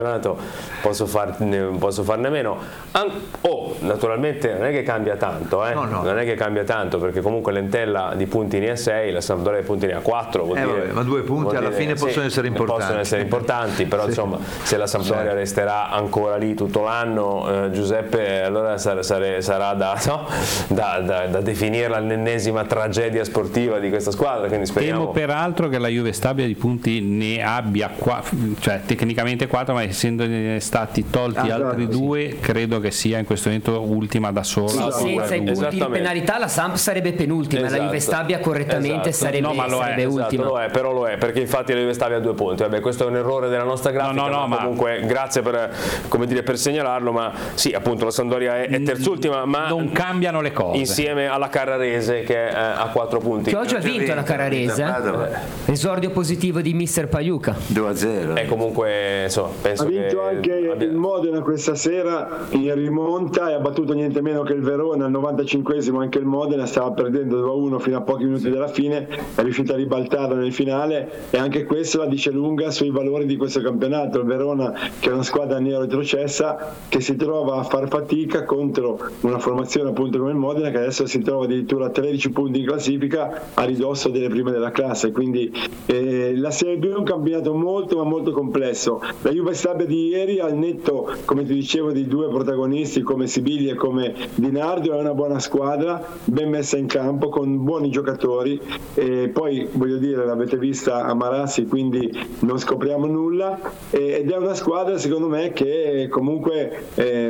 posso farne meno. Naturalmente non è che cambia tanto, No. Non è che cambia tanto, perché comunque l'Entella di punti ne ha 6, la Sampdoria di punti ne ha 4, ma 2 punti alla fine possono essere importanti. Possono essere importanti, però insomma, se la Sampdoria resterà ancora lì tutto l'anno, Giuseppe, allora sarà da definirla l'ennesima tragedia sportiva di questa squadra, quindi speriamo. Temo peraltro che la Juve stabile di punti ne abbia cioè tecnicamente 4, ma essendo stati tolti altri 2, credo che sia in questo momento ultima da sola. Senza i punti di penalità la Samp sarebbe penultima, la Juve Stabia correttamente sarebbe ultima. Però lo è, perché infatti la Juve Stabia ha 2 punti. Vabbè, questo è un errore della nostra grafica, ma comunque grazie per segnalarlo, ma sì, appunto la Sampdoria è terzultima, ma non cambiano le cose. Insieme alla Carrarese che ha 4 punti. Che oggi ha vinto la Carrarese, esordio positivo di mister Pagliuca 2-0. E comunque insomma, penso ha vinto anche il Modena questa sera in rimonta e ha battuto niente meno che il Verona al 95esimo. Anche il Modena stava perdendo 2-1 fino a pochi minuti dalla fine, è riuscito a ribaltarlo nel finale, e anche questo la dice lunga sui valori di questo campionato. Il Verona, che è una squadra nero retrocessa, che si trova a far fatica contro una formazione appunto come il Modena, che adesso si trova addirittura a 13 punti in classifica, a ridosso delle prime della classe. Quindi la Serie B è un campionato molto ma molto complesso. La Juve Stabia di ieri, al netto, come ti dicevo, di 2 protagonisti come Sibili e come Di Nardo, è una buona squadra, ben messa in campo, con buoni giocatori, e poi voglio dire, l'avete vista a Marassi, quindi non scopriamo nulla, ed è una squadra secondo me che comunque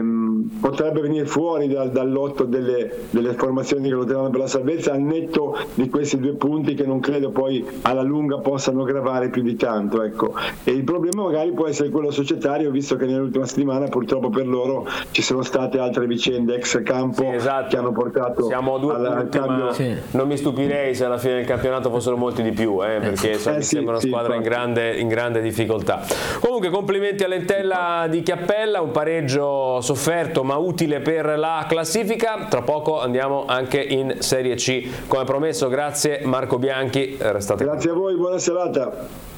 potrebbe venire fuori dal lotto delle formazioni che lotteranno per la salvezza, al netto di questi 2 punti che non credo poi alla lunga possano gravare più di tanto, ecco. E il problema magari può essere quello societario, visto che nell'ultima settimana purtroppo per loro ci sono state altre vicende ex campo che hanno portato al cambio. Non mi stupirei se alla fine del campionato fossero molti di più, perché mi sembra una squadra in grande difficoltà. Comunque complimenti all'Entella di Chiappella, un pareggio sofferto ma utile per la classifica. Tra poco andiamo anche in Serie C come promesso. Grazie Marco Bianchi, grazie a voi, buona serata.